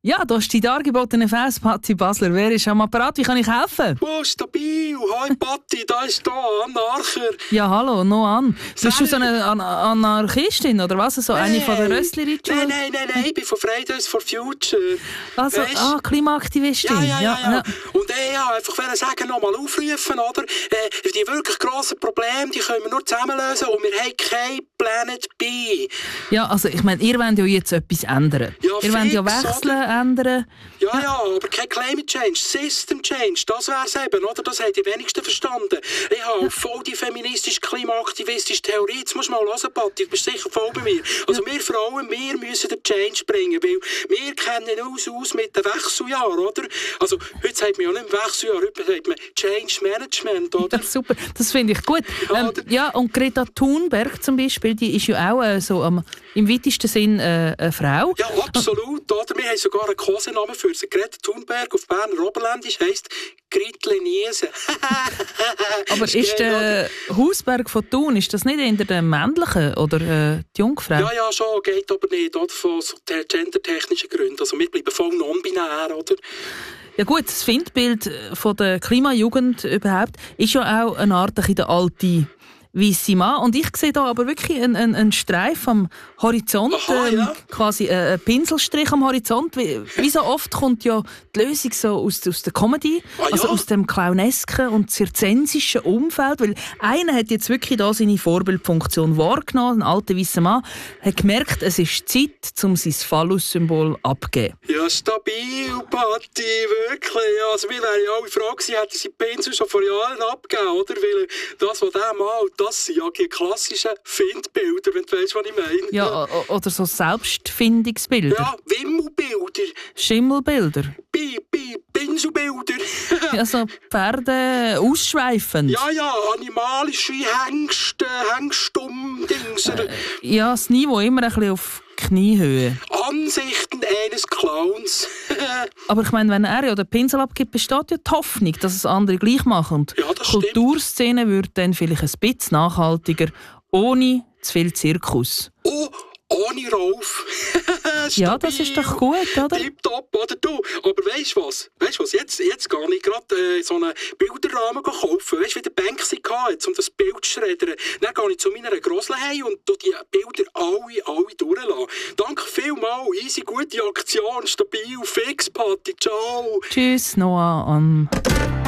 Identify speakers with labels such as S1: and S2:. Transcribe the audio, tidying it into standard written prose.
S1: Ja, da ist die dargebotene Fässpatti Basler. Wer ist am Apparat? Wie kann ich helfen?
S2: Oh, stabil. Hi, Patti, da ist da, Anarcher.
S1: Ja, hallo, noch an. Bist du so eine Anarchistin, oder was? So eine von der Rössli-Ritual?
S2: Nein, ich bin von Fridays for Future.
S1: Also, Klimaaktivistin.
S2: Ja. Und einfach sagen, nochmal aufrufen, oder? Die wirklich grossen Probleme, die können wir nur zusammen lösen und wir haben kein Planet B.
S1: Ja, also ich meine, ihr wollt ja jetzt etwas ändern.
S2: Ja,
S1: ihr wollt ja wechseln, ändern.
S2: Ja, aber kein Climate Change, System Change, das wär's eben, oder? Das haben die wenigsten verstanden. Ich habe voll die feministische, klimaaktivistische Theorie. Jetzt musst du mal hören, Patti, du bist sicher voll bei mir. Also wir Frauen, wir müssen den Change bringen, weil wir kennen uns aus mit den Wechseljahren, oder? Also heute sagt man ja nicht Wechseljahr, heute sagt man Change Management, oder?
S1: Ja, super, das finde ich gut. Und Greta Thunberg zum Beispiel, die ist ja auch im weitesten Sinn eine Frau.
S2: Ja, absolut, oder? Wir haben sogar einen Kosenamen für sie. Greta Thunberg auf Berner Oberländisch heisst Gritle Niese.
S1: Aber ist der Hausberg von Thun, ist das nicht eher der männliche oder die Jungfrau?
S2: Ja, schon, geht aber nicht, oder? Von so gendertechnischen Gründen. Also wir bleiben voll non-binär, oder?
S1: Ja gut, das Feindbild von der Klimajugend überhaupt ist ja auch eine Art der alte weisse Mann. Und ich sehe da aber wirklich einen Streif am Horizont, quasi ein Pinselstrich am Horizont. Wie so oft kommt ja die Lösung so aus der Comedy, also aus dem clownesken und zirzensischen Umfeld. Weil einer hat jetzt wirklich da seine Vorbildfunktion wahrgenommen, ein alter weisser Mann, hat gemerkt, es ist Zeit, um sein Phallus-Symbol abzugeben.
S2: Ja, stabil, Patti, wirklich. Also wir wären ja alle froh gewesen, hätten sie die Pinsel schon vor Jahren abgegeben, oder? Weil das, was der malt, das sind ja die klassischen Findbilder, wenn du weißt, was ich meine.
S1: Ja, oder so Selbstfindungsbilder.
S2: Ja, Wimmelbilder.
S1: Schimmelbilder.
S2: Pinselbilder.
S1: Ja, so Pferde ausschweifend.
S2: Ja, animalische Hengstum-Dingser.
S1: Ja, das Niveau immer ein bisschen auf Kniehöhe.
S2: Ansichten eines Clowns.
S1: Aber ich meine, wenn er ja den Pinsel abgibt, besteht ja die Hoffnung, dass es andere gleich machen.
S2: Ja, das
S1: die Kulturszene würde dann vielleicht ein bisschen nachhaltiger, ohne zu viel Zirkus.
S2: Oh, ohne Rolf.
S1: Ja, das ist doch gut, oder?
S2: Tipptopp, oder du? Aber weißt du was? Jetzt gehe ich gerade so einen Bilderrahmen kaufen. Weißt du, wie der Banksy hatte, um das Bild zu schreddern. Dann gehe ich zu meiner Grossle heim und die Bilder alle durchlassen. Danke vielmals, easy, gute Aktion, stabil, fix, Patti, ciao.
S1: Tschüss, Noah.